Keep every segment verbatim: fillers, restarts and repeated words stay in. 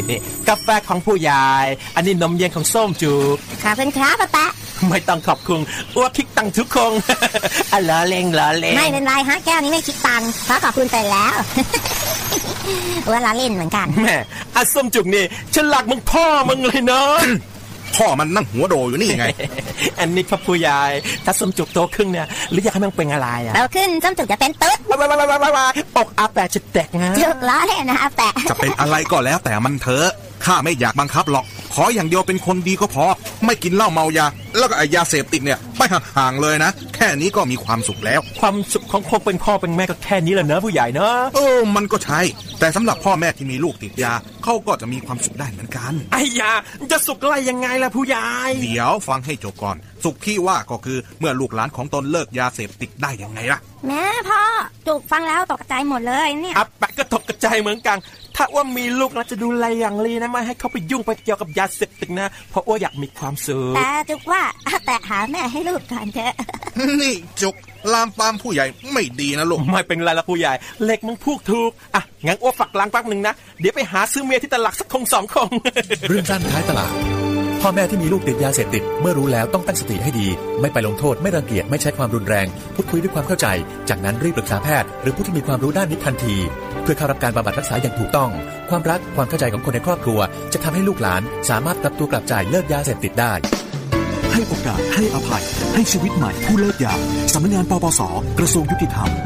นี่กาแฟของผู้ใหญ่อันนี้นมเย็นของส้มจุกขอบคุณครับป้าแปะไม่ต้องขอบคุณอ้วกคิดตังทุกคงอ่ะล้อเล่งล้อเล่งไม่เป็นไรฮะแก้วนี้ไม่คิดตังเพราะขอบคุณไปแล้วอ้วล้อเล่นเหมือนกันแม่อ่ะส้มจุกนี่ฉันหลักมึงพ่อมึงเลยเนาะพ่อมันนั่งหัวโดอยู่นี่ไงอันนี้ครับผู้ใหญ่ถ้าส้มจุกโตขึ้นเนี่ยหรืออยากให้มันเป็นอะไรอ่ะโตขึ้นส้มจุกจะเป็นตุ๊ดอกอาแปะจะแตกนะจุกล้อเล่นนะอาแปะจะเป็นอะไรก็แล้วแต่มันเถอะข้าไม่อยากบังคับหรอกขออย่างเดียวเป็นคนดีก็พอไม่กินเหล้าเมายาแล้วก็ไอ้ยาเสพติดเนี่ยไปห่างๆเลยนะแค่นี้ก็มีความสุขแล้วความสุขของคนเป็นพ่อเป็นแม่ก็แค่นี้แหละเนอะผู้ใหญ่เนอะเออมันก็ใช่แต่สำหรับพ่อแม่ที่มีลูกติดยาเขาก็จะมีความสุขได้เหมือนกันไอ้ยาจะสุขอะไรยังไงล่ะผู้ใหญ่เดี๋ยวฟังให้จบก่อนสุขที่ว่าก็คือเมื่อลูกหลานของตนเลิกยาเสพติดได้ยังไงล่ะแม่พ่อจุกฟังแล้วตกใจหมดเลยเนี่ยอ่ะแปะก็ตกใจเหมือนกันถ้าอ้วมีลูกนะจะดูแลอย่างดีนะไม่ให้เขาไปยุ่งไปเกี่ยวกับยาเสพติดนะเพราะอ้วอยากมีความสุขแต่จุกว่าแต่หาแม่ให้ลูกก่อนเถอะนี่จุกลามปามผู้ใหญ่ไม่ดีนะลูกไม่เป็นไรละผู้ใหญ่เล็กมึงพูดถูกอ่ะงั้นอ้วฝักล้างแป๊บนึงนะเดี๋ยวไปหาซื้อเมียที่ตลาดสักคงสองคงเรื่องสั้นท้ายตลาดพ่อแม่ที่มีลูกติดยาเสพติดเมื่อรู้แล้วต้องตั้งสติให้ดีไม่ไปลงโทษไม่รังเกียจไม่ใช้ความรุนแรงพูดคุยด้วยความเข้าใจจากนั้นรีบปรึกษาแพทย์หรือผู้ที่มีความรู้ด้านนี้ทันทีเพื่อเข้ารับการบำบัดรักษาอย่างถูกต้องความรักความเข้าใจของคนในครอบครัวจะทำให้ลูกหลานสามารถกลับตัวกลับใจเลิกยาเสพติดได้ให้โอกาสให้อภัยให้ชีวิตใหม่ผู้เลิกยาสำนักงานปปส.กระทรวงยุติธรรม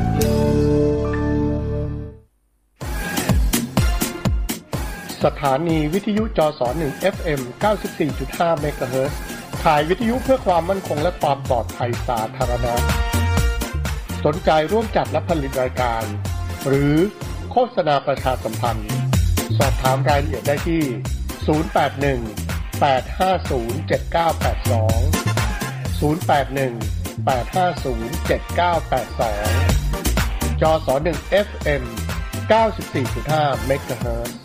สถานีวิทยุจสหนึ่ง เอฟ เอ็ม เก้าสิบสี่จุดห้า เมกะเฮิรตซ์ถ่ายวิทยุเพื่อความมั่นคงและความปลอดภัยสาธารณะสนใจร่วมจัดและผลิตรายการหรือโฆษณาประชาสัมพันธ์สอบถามรายละเอียดได้ที่ศูนย์ แปด หนึ่ง แปด ห้า ศูนย์ เจ็ด เก้า แปด สอง ศูนย์ แปด หนึ่ง แปด ห้า ศูนย์ เจ็ด เก้า แปด สองจสหนึ่ง เอฟ เอ็ม เก้าสิบสี่จุดห้า เมกะเฮิรตซ์